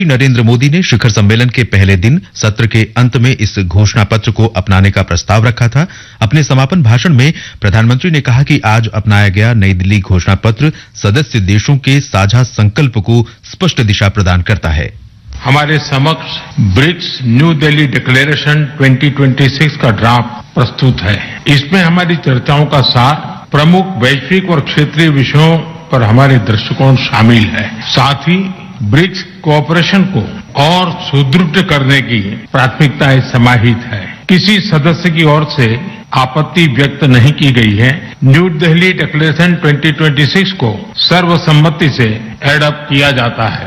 नरेंद्र मोदी ने शिखर सम्मेलन के पहले दिन सत्र के अंत में इस घोषणा पत्र को अपनाने का प्रस्ताव रखा था। अपने समापन भाषण में प्रधानमंत्री ने कहा कि आज अपनाया गया नई दिल्ली घोषणा पत्र सदस्य देशों के साझा संकल्प को स्पष्ट दिशा प्रदान करता है। हमारे समक्ष ब्रिक्स न्यू दिल्ली डिक्लेरेशन 2026 का ड्राफ्ट प्रस्तुत है। इसमें हमारी चर्चाओं का सार, प्रमुख वैश्विक और क्षेत्रीय विषयों पर हमारे दृष्टिकोण शामिल है। साथ ही ब्रिक्स कोऑपरेशन को और सुदृढ़ करने की प्राथमिकताएं समाहित है। किसी सदस्य की ओर से आपत्ति व्यक्त नहीं की गई है। न्यू दिल्ली डिक्लेरेशन 2026 को सर्वसम्मति से एडॉप्ट किया जाता है।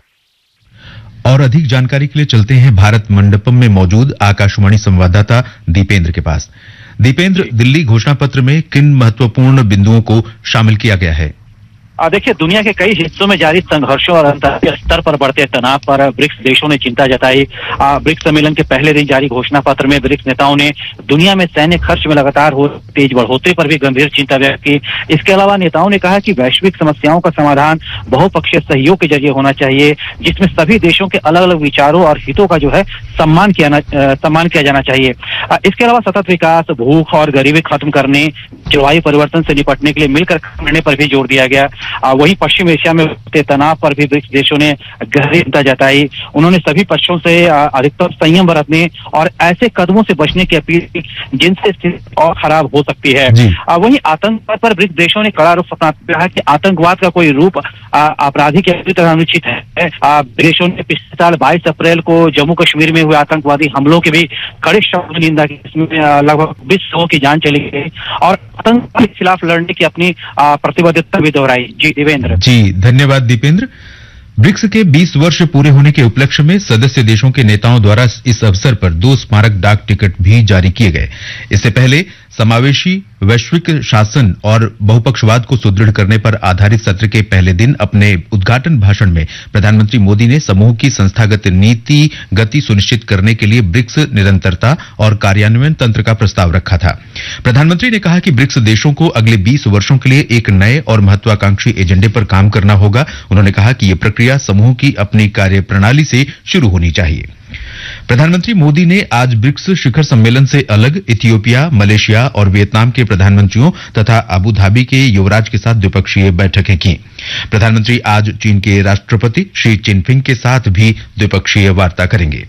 और अधिक जानकारी के लिए चलते हैं भारत मंडपम में मौजूद आकाशवाणी संवाददाता दीपेंद्र के पास। दीपेंद्र, दिल्ली घोषणा पत्र में किन महत्वपूर्ण बिंदुओं को शामिल किया गया है? देखिए, दुनिया के कई हिस्सों में जारी संघर्षों और अंतर्राष्ट्रीय स्तर पर बढ़ते तनाव पर ब्रिक्स देशों ने चिंता जताई। ब्रिक्स सम्मेलन के पहले दिन जारी घोषणा पत्र में ब्रिक्स नेताओं ने दुनिया में सैन्य खर्च में लगातार तेज बढ़ोतरी पर भी गंभीर चिंता व्यक्त की। इसके अलावा नेताओं ने कहा कि वैश्विक समस्याओं का समाधान बहुपक्षीय सहयोग के जरिए होना चाहिए, जिसमें सभी देशों के अलग अलग विचारों और हितों का जो है सम्मान किया जाना चाहिए। इसके अलावा सतत विकास, भूख और गरीबी खत्म करने, जलवायु परिवर्तन से निपटने के लिए मिलकर काम करने पर भी जोर दिया गया। वहीं पश्चिम एशिया में बढ़ते तनाव पर भी ब्रिक्स देशों ने गहरी चिंता जताई। उन्होंने सभी पक्षों से अधिकतम संयम बरतने और ऐसे कदमों से बचने की अपील की जिनसे स्थिति और खराब हो सकती है। वहीं आतंकवाद पर ब्रिक्स देशों ने कड़ा रुख अपनाते हुए कहा कि आतंकवाद का कोई रूप आपराधिक या पूरी तरह अनुचित है। देशों ने पिछले साल 22 अप्रैल को जम्मू कश्मीर में हुए आतंकवादी हमलों की भी कड़े शब्दों में निंदा की। इसमें लगभग 20 लोगों की जान चली गई और आतंकवाद के खिलाफ लड़ने की अपनी प्रतिबद्धता भी दोहराई। जी देवेंद्र। जी धन्यवाद दीपेंद्र। ब्रिक्स के 20 वर्ष पूरे होने के उपलक्ष्य में सदस्य देशों के नेताओं द्वारा इस अवसर पर 2 स्मारक डाक टिकट भी जारी किए गए। इससे पहले समावेशी वैश्विक शासन और बहुपक्षवाद को सुदृढ़ करने पर आधारित सत्र के पहले दिन अपने उद्घाटन भाषण में प्रधानमंत्री मोदी ने समूह की संस्थागत नीति गति सुनिश्चित करने के लिए ब्रिक्स निरंतरता और कार्यान्वयन तंत्र का प्रस्ताव रखा था। प्रधानमंत्री ने कहा कि ब्रिक्स देशों को अगले 20 वर्षों के लिए एक नए और महत्वाकांक्षी एजेंडे पर काम करना होगा। उन्होंने कहा कि यह प्रक्रिया समूह की अपनी कार्यप्रणाली से शुरू होनी चाहिए। प्रधानमंत्री मोदी ने आज ब्रिक्स शिखर सम्मेलन से अलग इथियोपिया, मलेशिया और वियतनाम के प्रधानमंत्रियों तथा अबू धाबी के युवराज के साथ द्विपक्षीय बैठकें की। प्रधानमंत्री आज चीन के राष्ट्रपति शी जिनपिंग के साथ भी द्विपक्षीय वार्ता करेंगे।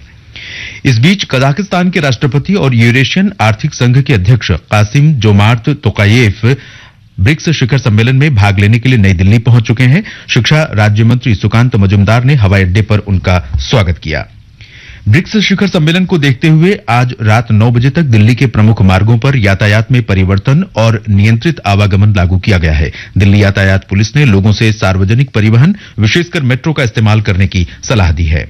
इस बीच कजाकिस्तान के राष्ट्रपति और यूरेशियन आर्थिक संघ के अध्यक्ष कासिम जोमार्त तोकायेव ब्रिक्स शिखर सम्मेलन में भाग लेने के लिए नई दिल्ली पहुंच चुके हैं। शिक्षा राज्य मंत्री सुकांत मजुमदार ने हवाई अड्डे पर उनका स्वागत किया। ब्रिक्स शिखर सम्मेलन को देखते हुए आज रात 9 बजे तक दिल्ली के प्रमुख मार्गों पर यातायात में परिवर्तन और नियंत्रित आवागमन लागू किया गया है। दिल्ली यातायात पुलिस ने लोगों से सार्वजनिक परिवहन, विशेषकर मेट्रो का इस्तेमाल करने की सलाह दी है।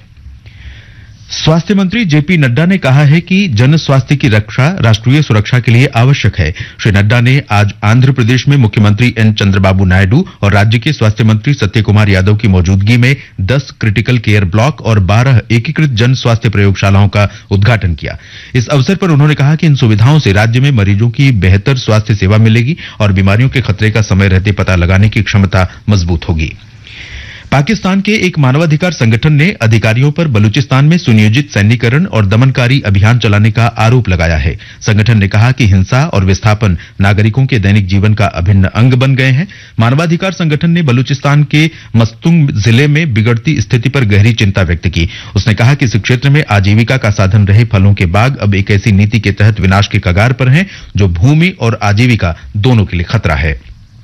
स्वास्थ्य मंत्री जेपी नड्डा ने कहा है कि जन स्वास्थ्य की रक्षा राष्ट्रीय सुरक्षा के लिए आवश्यक है। श्री नड्डा ने आज आंध्र प्रदेश में मुख्यमंत्री एन चंद्रबाबू नायडू और राज्य के स्वास्थ्य मंत्री सत्य कुमार यादव की मौजूदगी में 10 क्रिटिकल केयर ब्लॉक और 12 एकीकृत जन स्वास्थ्य प्रयोगशालाओं का उद्घाटन किया। इस अवसर पर उन्होंने कहा कि इन सुविधाओं से राज्य में मरीजों की बेहतर स्वास्थ्य सेवा मिलेगी और बीमारियों के खतरे का समय रहते पता लगाने की क्षमता मजबूत होगी। पाकिस्तान के एक मानवाधिकार संगठन ने अधिकारियों पर बलूचिस्तान में सुनियोजित सैन्यीकरण और दमनकारी अभियान चलाने का आरोप लगाया है। संगठन ने कहा कि हिंसा और विस्थापन नागरिकों के दैनिक जीवन का अभिन्न अंग बन गए हैं। मानवाधिकार संगठन ने बलूचिस्तान के मस्तुंग जिले में बिगड़ती स्थिति पर गहरी चिंता व्यक्त की। उसने कहा कि इस क्षेत्र में आजीविका का साधन रहे फलों के बाग अब एक ऐसी नीति के तहत विनाश के कगार पर हैं जो भूमि और आजीविका दोनों के लिए खतरा है।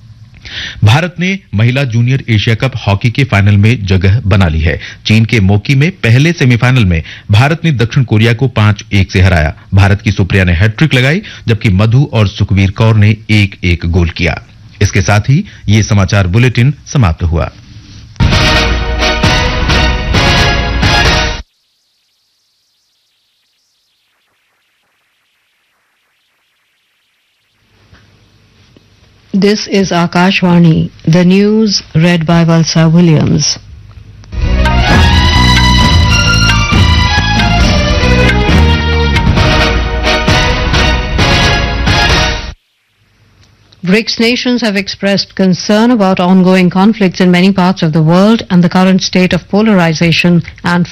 भारत ने महिला जूनियर एशिया कप हॉकी के फाइनल में जगह बना ली है। चीन के मोकी में पहले सेमीफाइनल में भारत ने दक्षिण कोरिया को 5-1 से हराया। भारत की सुप्रिया ने हैट्रिक लगाई जबकि मधु और सुखवीर कौर ने 1-1 गोल किया। इसके साथ ही ये समाचार बुलेटिन समाप्त हुआ। This is Akashvani, the news read by Valsa Williams. BRICS nations have expressed concern about ongoing conflicts in many parts of the world and the current state of polarization and